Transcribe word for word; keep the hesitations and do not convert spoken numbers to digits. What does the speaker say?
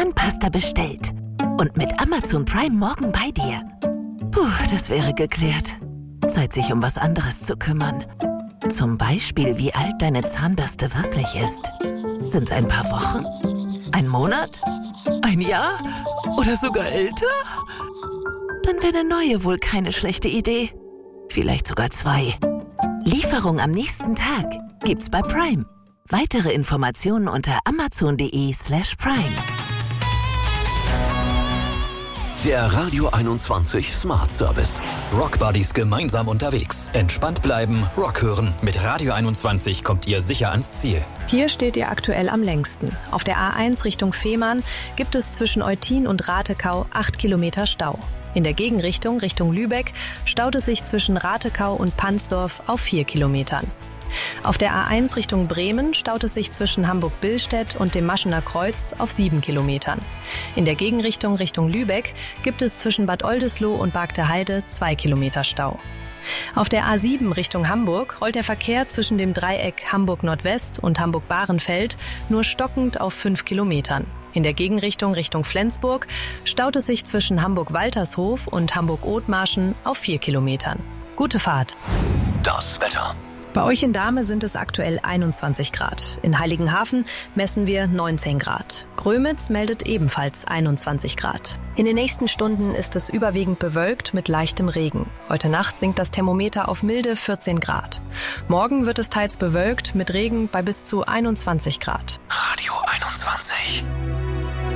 Zahnpasta bestellt und mit Amazon Prime morgen bei dir. Puh, das wäre geklärt. Zeit, sich um was anderes zu kümmern. Zum Beispiel, wie alt deine Zahnbürste wirklich ist. Sind's ein paar Wochen? Ein Monat? Ein Jahr? Oder sogar älter? Dann wäre eine neue wohl keine schlechte Idee. Vielleicht sogar zwei. Lieferung am nächsten Tag gibt's bei Prime. Weitere Informationen unter amazon.de slash prime. Der Radio einundzwanzig Smart Service. Rock Buddies gemeinsam unterwegs. Entspannt bleiben, Rock hören. Mit Radio einundzwanzig kommt ihr sicher ans Ziel. Hier steht ihr aktuell am längsten. Auf der A eins Richtung Fehmarn gibt es zwischen Eutin und Ratekau acht Kilometer Stau. In der Gegenrichtung Richtung Lübeck staut es sich zwischen Ratekau und Pansdorf auf vier Kilometern. Auf der A eins Richtung Bremen staut es sich zwischen Hamburg-Billstedt und dem Maschener Kreuz auf sieben Kilometern. In der Gegenrichtung Richtung Lübeck gibt es zwischen Bad Oldesloe und Bargteheide zwei Kilometer Stau. Auf der A sieben Richtung Hamburg rollt der Verkehr zwischen dem Dreieck Hamburg-Nordwest und Hamburg-Bahrenfeld nur stockend auf fünf Kilometern. In der Gegenrichtung Richtung Flensburg staut es sich zwischen Hamburg-Waltershof und Hamburg-Othmarschen auf vier Kilometern. Gute Fahrt. Das Wetter. Bei euch in Dahme sind es aktuell einundzwanzig Grad. In Heiligenhafen messen wir neunzehn Grad. Grömitz meldet ebenfalls einundzwanzig Grad. In den nächsten Stunden ist es überwiegend bewölkt mit leichtem Regen. Heute Nacht sinkt das Thermometer auf milde vierzehn Grad. Morgen wird es teils bewölkt mit Regen bei bis zu einundzwanzig Grad. Radio einundzwanzig.